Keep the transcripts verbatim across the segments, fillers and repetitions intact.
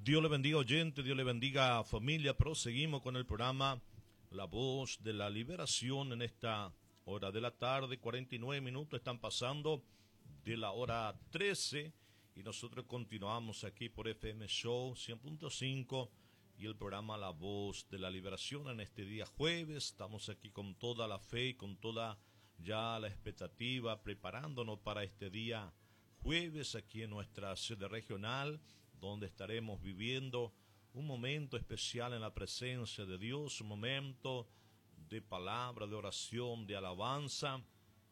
Dios le bendiga oyente, Dios le bendiga familia. Proseguimos con el programa La Voz de la Liberación en esta hora de la tarde. cuarenta y nueve minutos están pasando de la hora trece y nosotros continuamos aquí por F M Show cien punto cinco y el programa La Voz de la Liberación en este día jueves. Estamos aquí con toda la fe y con toda ya la expectativa, preparándonos para este día jueves aquí en nuestra sede regional, donde estaremos viviendo un momento especial en la presencia de Dios, un momento de palabra, de oración, de alabanza.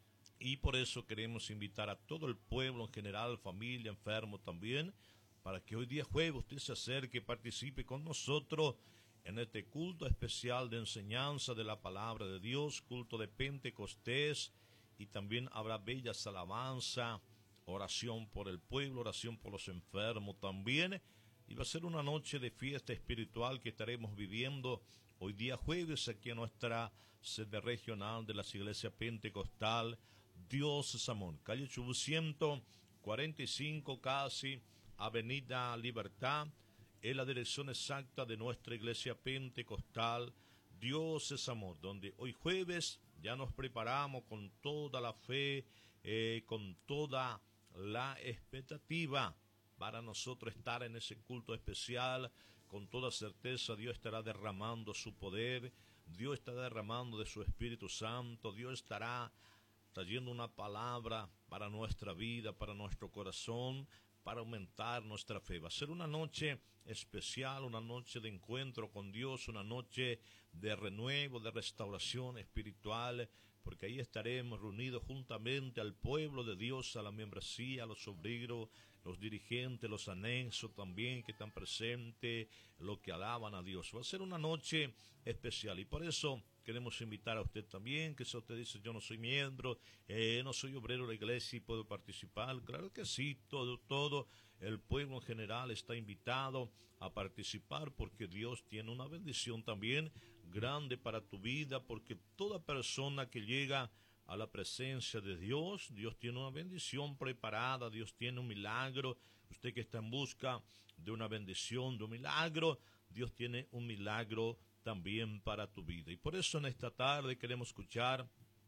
Y por eso queremos invitar a todo el pueblo en general, familia, enfermo también, para que hoy día jueves usted se acerque y participe con nosotros en este culto especial de enseñanza de la palabra de Dios, culto de Pentecostés, y también habrá bellas alabanzas, oración por el pueblo, oración por los enfermos también. Y va a ser una noche de fiesta espiritual que estaremos viviendo hoy día jueves aquí en nuestra sede regional de las iglesias pentecostal Dios es Amor, calle Chubut ciento cuarenta y cinco, casi Avenida Libertad, es la dirección exacta de nuestra iglesia pentecostal Dios es Amor, donde hoy jueves ya nos preparamos con toda la fe, eh, con toda la expectativa para nosotros estar en ese culto especial. Con toda certeza Dios estará derramando su poder, Dios estará derramando de su Espíritu Santo, Dios estará trayendo una palabra para nuestra vida, para nuestro corazón, para aumentar nuestra fe. Va a ser una noche especial, una noche de encuentro con Dios, una noche de renuevo, de restauración espiritual, porque ahí estaremos reunidos juntamente al pueblo de Dios, a la membresía, a los obreros, los dirigentes, los anexos también que están presentes, los que alaban a Dios. Va a ser una noche especial y por eso queremos invitar a usted también, que si usted dice yo no soy miembro, eh, no soy obrero de la iglesia y puedo participar. Claro que sí, todo, todo el pueblo en general está invitado a participar porque Dios tiene una bendición también grande para tu vida, porque toda persona que llega a la presencia de Dios, Dios tiene una bendición preparada, Dios tiene un milagro. Usted que está en busca de una bendición, de un milagro, Dios tiene un milagro también para tu vida. Y por eso en esta tarde queremos escuchar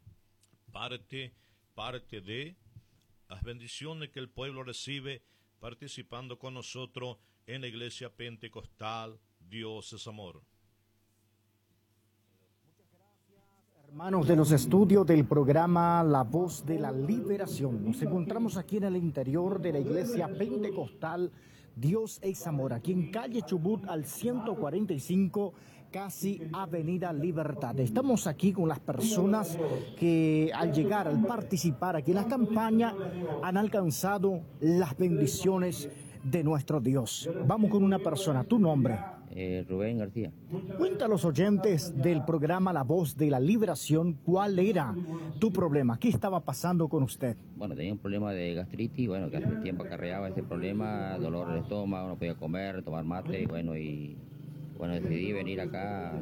parte, parte de las bendiciones que el pueblo recibe participando con nosotros en la iglesia pentecostal Dios es Amor. Hermanos de los estudios del programa La Voz de la Liberación, nos encontramos aquí en el interior de la iglesia pentecostal Dios es Amor, aquí en calle Chubut al ciento cuarenta y cinco, casi Avenida Libertad. Estamos aquí con las personas que al llegar, al participar aquí en la campaña, han alcanzado las bendiciones de nuestro Dios. Vamos con una persona, tu nombre. Eh, Rubén García. Cuenta a los oyentes del programa La Voz de la Liberación cuál era tu problema, qué estaba pasando con usted. Bueno, tenía un problema de gastritis, bueno, que hace tiempo acarreaba ese problema, dolor de estómago, no podía comer, tomar mate, bueno, y bueno, decidí venir acá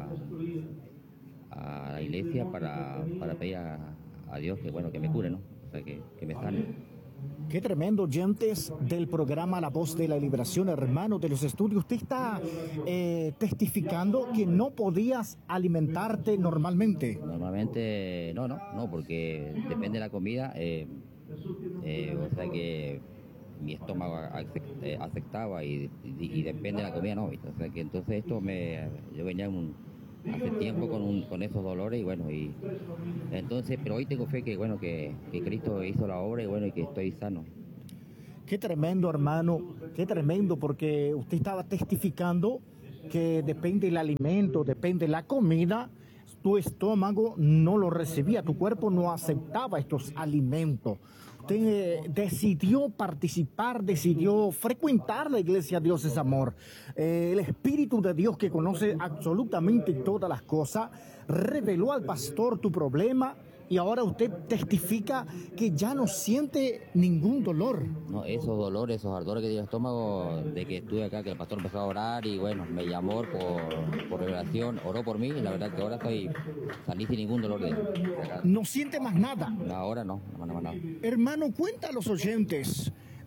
a, a la iglesia para, para pedir a, a Dios que, bueno, que me cure, ¿no? O sea, que, que me sane. Qué tremendo, oyentes del programa La Voz de la Liberación, hermano de los estudios. Usted está eh, testificando que no podías alimentarte normalmente. Normalmente, no, no, no, porque depende de la comida, eh, eh, o sea que mi estómago afectaba y, y, y depende de la comida, no, o sea que entonces esto me, yo venía un, hace tiempo con, un, con esos dolores y bueno, y entonces, pero hoy tengo fe que bueno, que, que Cristo hizo la obra y bueno, y que estoy sano. Qué tremendo, hermano, qué tremendo, porque usted estaba testificando que depende del alimento, depende de la comida, tu estómago no lo recibía, tu cuerpo no aceptaba estos alimentos. Usted decidió participar, decidió frecuentar la iglesia Dios es Amor. Eh, el Espíritu de Dios, que conoce absolutamente todas las cosas, reveló al pastor tu problema y ahora usted testifica que ya no siente ningún dolor. No, esos dolores, esos ardores que tiene el estómago, de que estuve acá, que el pastor empezó a orar y bueno, me llamó por, por revelación, oró por mí y la verdad que ahora estoy salí sin ningún dolor de, de acá. ¿No siente más nada? No, ahora no, no, no, no. Hermano, cuenta a los oyentes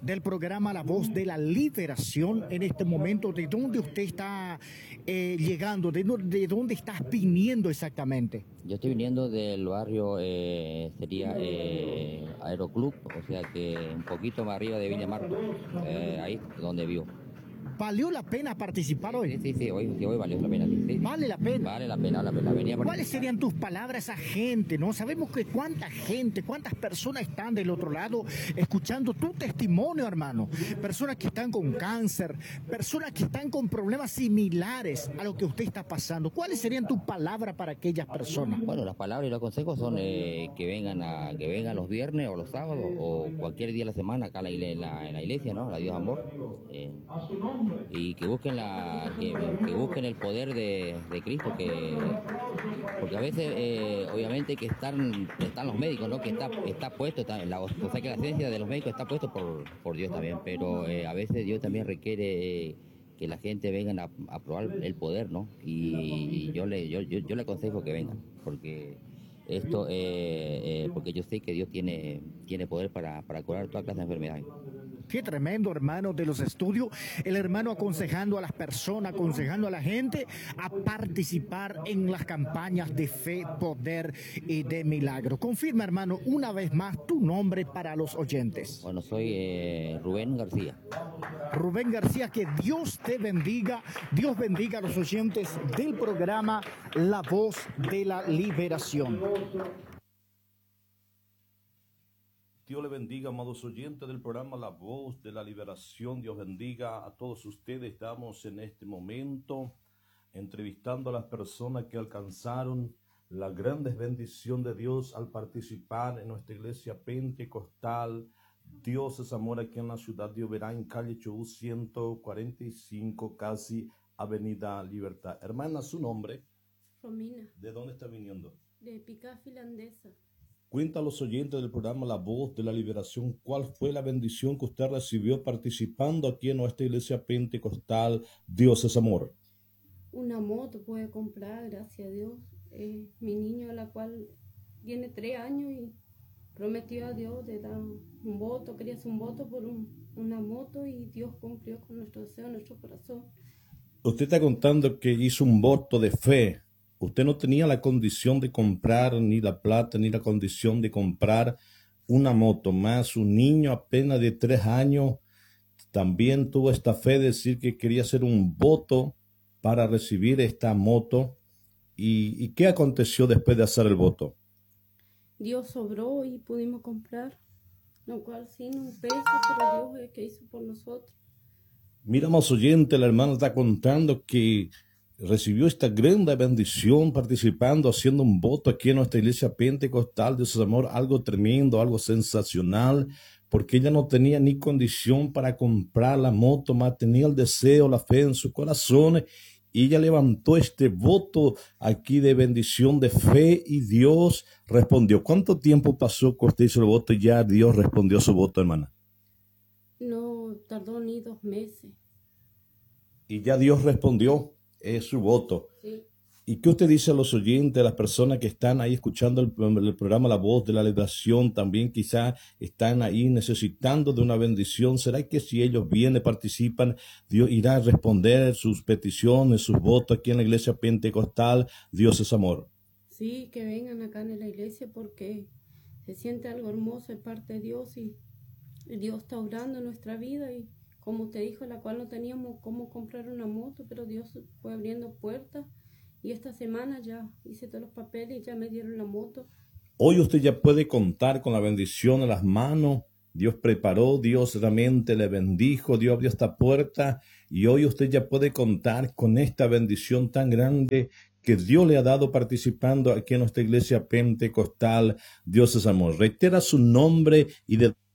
del programa La Voz de la Liberación en este momento. ¿De dónde usted está eh, llegando? ¿De, ¿De dónde estás viniendo exactamente? Yo estoy viniendo del barrio, eh, sería eh, Aeroclub, o sea que un poquito más arriba de Villa Marto, eh, ahí donde vivo. ¿Valió la pena participar hoy? Sí, sí, sí, hoy, sí, hoy valió la pena. Sí, sí. ¿Vale la pena? Vale la pena, la pena. Venía ¿Cuáles serían tus palabras a gente, no? Sabemos que cuánta gente, cuántas personas están del otro lado escuchando tu testimonio, hermano. Personas que están con cáncer, personas que están con problemas similares a lo que usted está pasando. ¿Cuáles serían tus palabras para aquellas personas? Bueno, las palabras y los consejos son eh, que vengan a que vengan los viernes o los sábados o cualquier día de la semana acá en la, en la, en la iglesia, ¿no? La Dios Amor. Eh, y que busquen la que, que busquen el poder de, de Cristo, que porque a veces eh, obviamente que están están los médicos, ¿no? Que está está puesto está, la, o sea que la ciencia de los médicos está puesto por por Dios también, pero eh, a veces Dios también requiere eh, que la gente venga a, a probar el poder, ¿no? Y, y yo le yo, yo, yo le aconsejo que vengan, porque esto eh, eh, porque yo sé que Dios tiene tiene poder para, para curar toda clase de enfermedades. Qué tremendo, hermano, de los estudios. El hermano aconsejando a las personas, aconsejando a la gente a participar en las campañas de fe, poder y de milagro. Confirma, hermano, una vez más tu nombre para los oyentes. Bueno, soy eh, Rubén García. Rubén García, que Dios te bendiga. Dios bendiga a los oyentes del programa La Voz de la Liberación. Dios le bendiga, amados oyentes del programa La Voz de la Liberación. Dios bendiga a todos ustedes. Estamos en este momento entrevistando a las personas que alcanzaron la gran bendición de Dios al participar en nuestra iglesia pentecostal. Dios es amor, aquí en la ciudad de Oberá, en calle Chubut ciento cuarenta y cinco, casi Avenida Libertad. Hermana, ¿su nombre? Romina. ¿De dónde está viniendo? De Pica Finlandesa. Cuenta a los oyentes del programa La Voz de la Liberación cuál fue la bendición que usted recibió participando aquí en nuestra iglesia pentecostal. Dios es amor. Una moto puede comprar, gracias a Dios. Eh, mi niño, la cual tiene tres años y prometió a Dios de dar un voto, quería hacer un voto por un, una moto y Dios cumplió con nuestro deseo, nuestro corazón. Usted está contando que hizo un voto de fe. Usted no tenía la condición de comprar ni la plata ni la condición de comprar una moto, más un niño apenas de tres años también tuvo esta fe de decir que quería hacer un voto para recibir esta moto. ¿Y, y qué aconteció después de hacer el voto? Dios sobró y pudimos comprar, lo cual sin un peso, pero Dios es el que hizo por nosotros. Mira, más oyente, la hermana está contando que recibió esta gran bendición participando, haciendo un voto aquí en nuestra iglesia pentecostal. Dios es amor, algo tremendo, algo sensacional, porque ella no tenía ni condición para comprar la moto, más tenía el deseo, la fe en su corazón, y ella levantó este voto aquí de bendición, de fe, y Dios respondió. ¿Cuánto tiempo pasó que usted hizo el voto y ya Dios respondió su voto, hermana? No tardó ni dos meses. Y ya Dios respondió eh, su voto. Sí. ¿Y qué usted dice a los oyentes, a las personas que están ahí escuchando el, el programa La Voz de la Liberación, también quizá están ahí necesitando de una bendición? ¿Será que si ellos vienen, participan, Dios irá a responder sus peticiones, sus votos aquí en la iglesia pentecostal? Dios es amor. Sí, que vengan acá en la iglesia porque se siente algo hermoso de parte de Dios y Dios está obrando en nuestra vida y como usted dijo, la cual no teníamos cómo comprar una moto, pero Dios fue abriendo puertas. Y esta semana ya hice todos los papeles y ya me dieron la moto. Hoy usted ya puede contar con la bendición en las manos. Dios preparó, Dios realmente le bendijo, Dios abrió esta puerta. Y hoy usted ya puede contar con esta bendición tan grande que Dios le ha dado participando aquí en nuestra iglesia pentecostal. Dios es amor. Reitera su nombre y de